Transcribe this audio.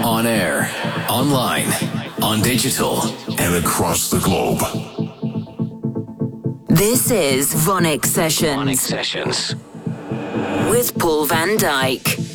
On air, online, on digital, and across the globe. This is VONYC Sessions. VONYC Sessions. With Paul van Dyk.